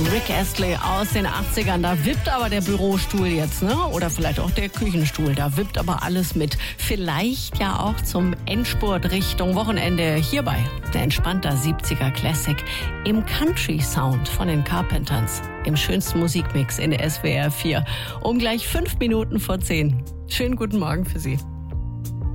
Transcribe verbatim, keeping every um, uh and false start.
Rick Astley aus den achtzigern. Da wippt aber der Bürostuhl jetzt, ne? Oder vielleicht auch der Küchenstuhl. Da wippt aber alles mit. Vielleicht ja auch zum Endspurt Richtung Wochenende hierbei. Der entspannter siebziger Classic im Country-Sound von den Carpenters. Im schönsten Musikmix in der S W R vier. Um gleich fünf Minuten vor zehn. Schönen guten Morgen für Sie.